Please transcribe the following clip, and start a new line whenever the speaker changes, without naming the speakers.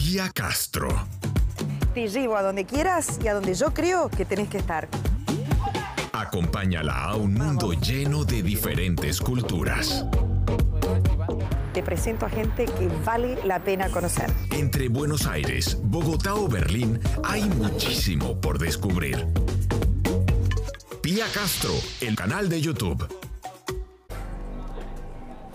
Pía Castro.
Te llevo a donde quieras y a donde yo creo que tenés que estar.
Acompáñala a un mundo lleno de diferentes culturas.
Te presento a gente que vale la pena conocer.
Entre Buenos Aires, Bogotá o Berlín hay muchísimo por descubrir. Pía Castro, el canal de YouTube.